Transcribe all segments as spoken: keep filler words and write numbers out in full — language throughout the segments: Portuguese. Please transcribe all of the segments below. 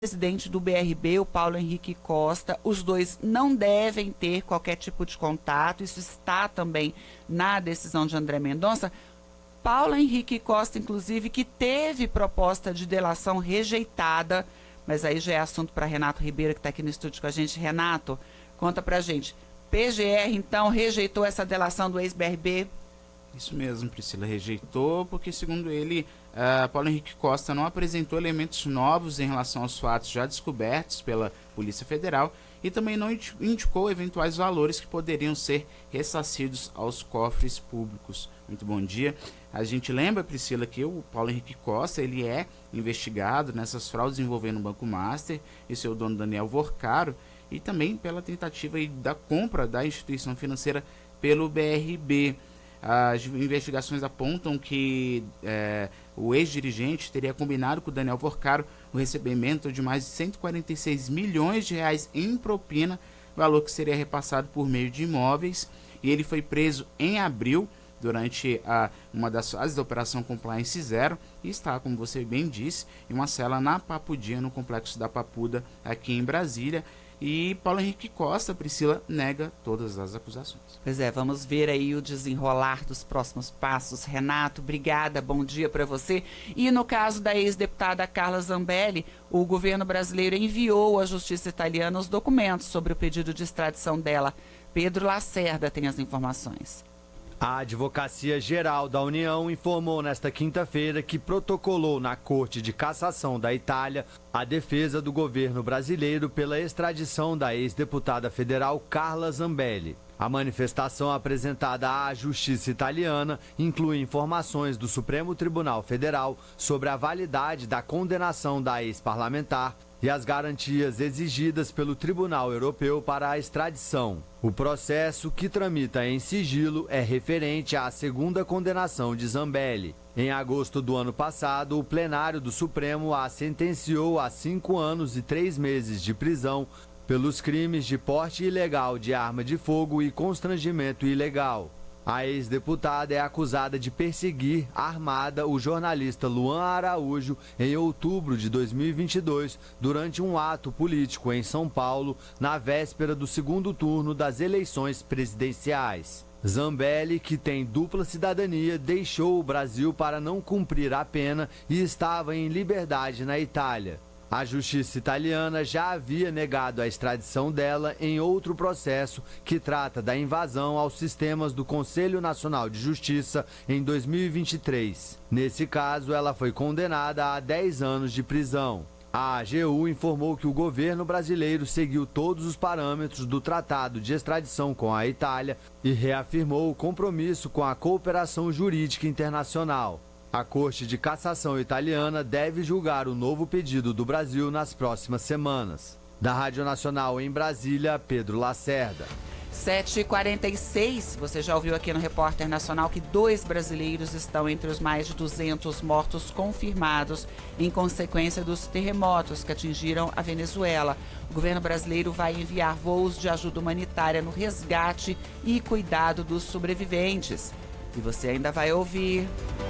presidente do B R B, o Paulo Henrique Costa. Os dois não devem ter qualquer tipo de contato, isso está também na decisão de André Mendonça. Paulo Henrique Costa, inclusive, que teve proposta de delação rejeitada, mas aí já é assunto para Renato Ribeiro, que está aqui no estúdio com a gente. Renato, conta pra gente. P G R, então, rejeitou essa delação do ex-B R B? Isso mesmo, Priscila, rejeitou, porque, segundo ele, uh, Paulo Henrique Costa não apresentou elementos novos em relação aos fatos já descobertos pela Polícia Federal e também não indicou eventuais valores que poderiam ser ressarcidos aos cofres públicos. Muito bom dia. A gente lembra, Priscila, que o Paulo Henrique Costa ele é investigado nessas fraudes envolvendo o Banco Master e seu dono Daniel Vorcaro, e também pela tentativa da compra da instituição financeira pelo B R B. As investigações apontam que é, o ex-dirigente teria combinado com o Daniel Vorcaro o recebimento de mais de cento e quarenta e seis milhões de reais em propina, valor que seria repassado por meio de imóveis, e ele foi preso em abril durante a, uma das fases da Operação Compliance Zero e está, como você bem disse, em uma cela na Papudia, no complexo da Papuda, aqui em Brasília. E Paulo Henrique Costa, Priscila, nega todas as acusações. Pois é, vamos ver aí o desenrolar dos próximos passos. Renato, obrigada, bom dia para você. E no caso da ex-deputada Carla Zambelli, o governo brasileiro enviou à justiça italiana os documentos sobre o pedido de extradição dela. Pedro Lacerda tem as informações. A Advocacia Geral da União informou nesta quinta-feira que protocolou na Corte de Cassação da Itália a defesa do governo brasileiro pela extradição da ex-deputada federal Carla Zambelli. A manifestação apresentada à Justiça Italiana inclui informações do Supremo Tribunal Federal sobre a validade da condenação da ex-parlamentar e as garantias exigidas pelo Tribunal Europeu para a extradição. O processo, que tramita em sigilo, é referente à segunda condenação de Zambelli. Em agosto do ano passado, o plenário do Supremo a sentenciou a cinco anos e três meses de prisão pelos crimes de porte ilegal de arma de fogo e constrangimento ilegal. A ex-deputada é acusada de perseguir armada o jornalista Luan Araújo em outubro de dois mil e vinte e dois, durante um ato político em São Paulo, na véspera do segundo turno das eleições presidenciais. Zambelli, que tem dupla cidadania, deixou o Brasil para não cumprir a pena e estava em liberdade na Itália. A justiça italiana já havia negado a extradição dela em outro processo que trata da invasão aos sistemas do Conselho Nacional de Justiça em dois mil e vinte e três. Nesse caso, ela foi condenada a dez anos de prisão. A A G U informou que o governo brasileiro seguiu todos os parâmetros do Tratado de Extradição com a Itália e reafirmou o compromisso com a cooperação jurídica internacional. A Corte de Cassação italiana deve julgar o novo pedido do Brasil nas próximas semanas. Da Rádio Nacional em Brasília, Pedro Lacerda. sete e quarenta e seis, você já ouviu aqui no Repórter Nacional que dois brasileiros estão entre os mais de duzentos mortos confirmados em consequência dos terremotos que atingiram a Venezuela. O governo brasileiro vai enviar voos de ajuda humanitária no resgate e cuidado dos sobreviventes. E você ainda vai ouvir...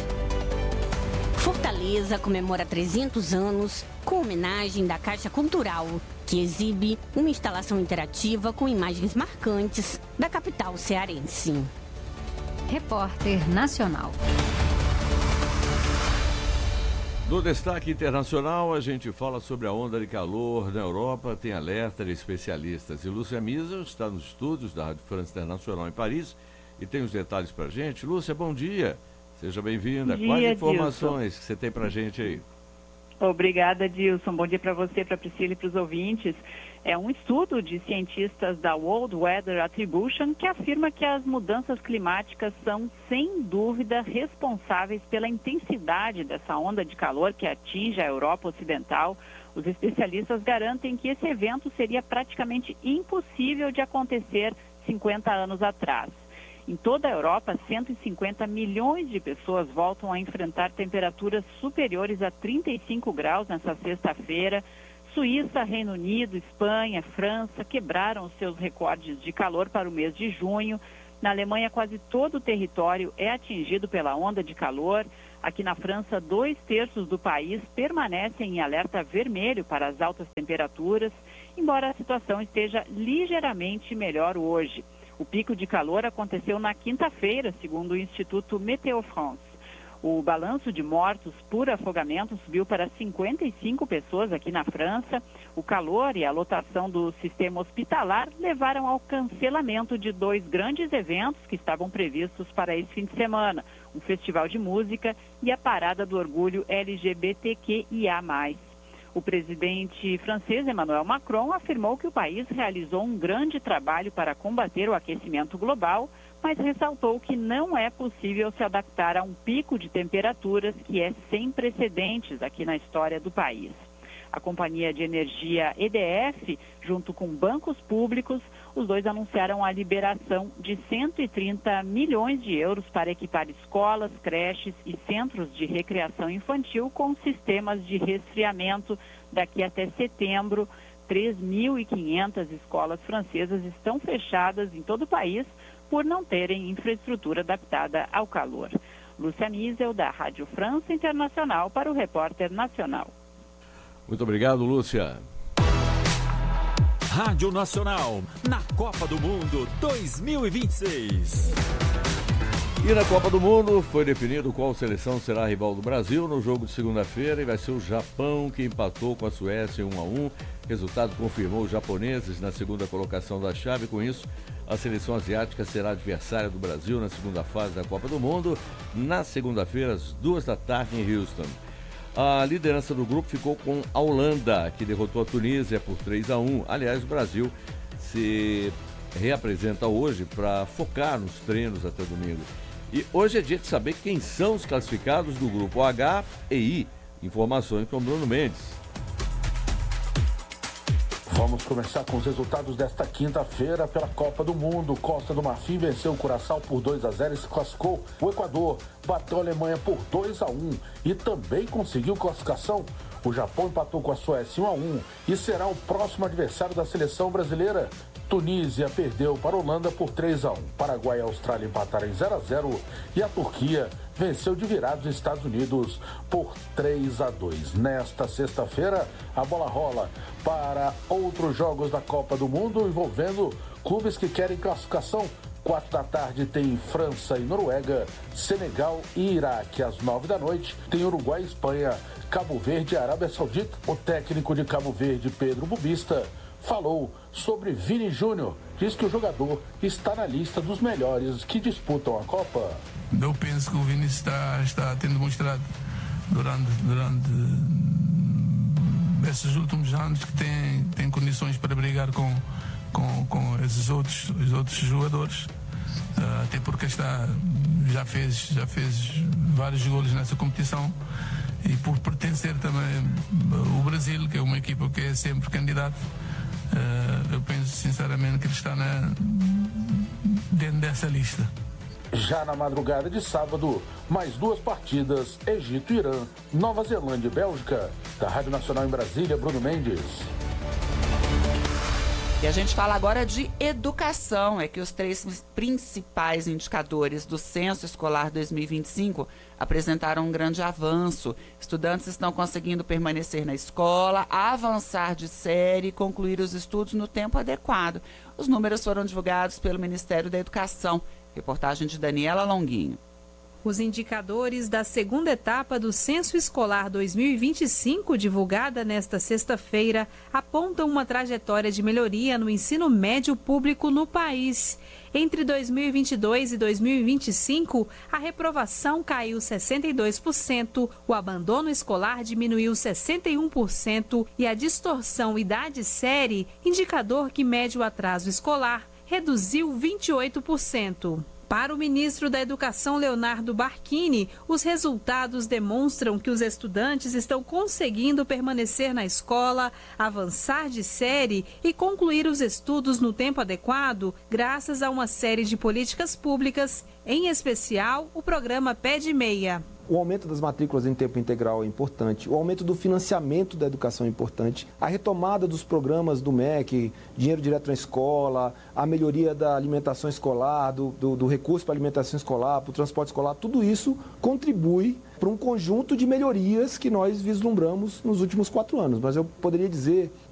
Fortaleza comemora trezentos anos com homenagem da Caixa Cultural, que exibe uma instalação interativa com imagens marcantes da capital cearense. Repórter Nacional. No destaque internacional, a gente fala sobre a onda de calor na Europa, tem alerta de especialistas. E Lúcia Misa está nos estúdios da Rádio França Internacional em Paris e tem os detalhes para a gente. Lúcia, bom dia. Seja bem-vinda. Quais informações que você tem para a gente aí? Obrigada, Dilson. Bom dia para você, para a Priscila e para os ouvintes. É um estudo de cientistas da World Weather Attribution que afirma que as mudanças climáticas são, sem dúvida, responsáveis pela intensidade dessa onda de calor que atinge a Europa Ocidental. Os especialistas garantem que esse evento seria praticamente impossível de acontecer cinquenta anos atrás. Em toda a Europa, cento e cinquenta milhões de pessoas voltam a enfrentar temperaturas superiores a trinta e cinco graus nessa sexta-feira. Suíça, Reino Unido, Espanha, França quebraram os seus recordes de calor para o mês de junho. Na Alemanha, quase todo o território é atingido pela onda de calor. Aqui na França, dois terços do país permanecem em alerta vermelho para as altas temperaturas, embora a situação esteja ligeiramente melhor hoje. O pico de calor aconteceu na quinta-feira, segundo o Instituto Météo France. O balanço de mortos por afogamento subiu para cinquenta e cinco pessoas aqui na França. O calor e a lotação do sistema hospitalar levaram ao cancelamento de dois grandes eventos que estavam previstos para esse fim de semana: um festival de música e a Parada do Orgulho L G B T Q I A mais. O presidente francês Emmanuel Macron afirmou que o país realizou um grande trabalho para combater o aquecimento global, mas ressaltou que não é possível se adaptar a um pico de temperaturas que é sem precedentes aqui na história do país. A companhia de energia E D F, junto com bancos públicos, os dois anunciaram a liberação de cento e trinta milhões de euros para equipar escolas, creches e centros de recreação infantil com sistemas de resfriamento. Daqui até setembro, três mil e quinhentas escolas francesas estão fechadas em todo o país por não terem infraestrutura adaptada ao calor. Lúcia Miesel, da Rádio França Internacional, para o Repórter Nacional. Muito obrigado, Lúcia. Rádio Nacional, na Copa do Mundo dois mil e vinte e seis. E na Copa do Mundo foi definido qual seleção será a rival do Brasil no jogo de segunda-feira, e vai ser o Japão, que empatou com a Suécia em um a um. O resultado confirmou os japoneses na segunda colocação da chave. Com isso, a seleção asiática será adversária do Brasil na segunda fase da Copa do Mundo, na segunda-feira, às duas da tarde, em Houston. A liderança do grupo ficou com a Holanda, que derrotou a Tunísia por três a um. Aliás, o Brasil se reapresenta hoje para focar nos treinos até domingo. E hoje é dia de saber quem são os classificados do grupo H e I. Informações com Bruno Mendes. Vamos começar com os resultados desta quinta-feira pela Copa do Mundo. Costa do Marfim venceu o Curaçao por dois a zero e se classificou. O Equador bateu a Alemanha por dois a um e também conseguiu classificação. O Japão empatou com a Suécia um a um e será o próximo adversário da seleção brasileira. Tunísia perdeu para a Holanda por três a um. Paraguai e Austrália empataram em zero a zero e a Turquia venceu de virada os Estados Unidos por três a dois. Nesta sexta-feira, a bola rola para outros jogos da Copa do Mundo envolvendo clubes que querem classificação. Quatro da tarde tem França e Noruega, Senegal e Iraque. Às nove da noite tem Uruguai e Espanha, Cabo Verde e Arábia Saudita. O técnico de Cabo Verde, Pedro Bubista, falou sobre Vini Júnior. Diz que o jogador está na lista dos melhores que disputam a Copa. Eu penso que o Vini está, está tendo mostrado durante, durante esses últimos anos que tem, tem condições para brigar com, com, com esses outros, os outros jogadores. Uh, até porque está, já, fez, já fez vários golos nessa competição. E por pertencer também o Brasil, que é uma equipa que é sempre candidato, uh, eu penso sinceramente que ele está na, dentro dessa lista. Já na madrugada de sábado, mais duas partidas: Egito, Irã, Nova Zelândia e Bélgica. Da Rádio Nacional em Brasília, Bruno Mendes. E a gente fala agora de educação. É que os três principais indicadores do Censo Escolar dois mil e vinte e cinco apresentaram um grande avanço. Estudantes estão conseguindo permanecer na escola, avançar de série e concluir os estudos no tempo adequado. Os números foram divulgados pelo Ministério da Educação. Reportagem de Daniela Longuinho. Os indicadores da segunda etapa do Censo Escolar dois mil e vinte e cinco, divulgada nesta sexta-feira, apontam uma trajetória de melhoria no ensino médio público no país. Entre dois mil e vinte e dois e dois mil e vinte e cinco, a reprovação caiu sessenta e dois por cento, o abandono escolar diminuiu sessenta e um por cento e a distorção idade-série, indicador que mede o atraso escolar, reduziu vinte e oito por cento. Para o ministro da Educação, Leonardo Barquini, os resultados demonstram que os estudantes estão conseguindo permanecer na escola, avançar de série e concluir os estudos no tempo adequado, graças a uma série de políticas públicas, em especial o programa Pé de Meia. o aumento das matrículas em tempo integral é importante, o aumento do financiamento da educação é importante, a retomada dos programas do M E C, dinheiro direto na escola, a melhoria da alimentação escolar, do, do, do recurso para a alimentação escolar, para o transporte escolar, tudo isso contribui para um conjunto de melhorias que nós vislumbramos nos últimos quatro anos. Mas eu poderia dizer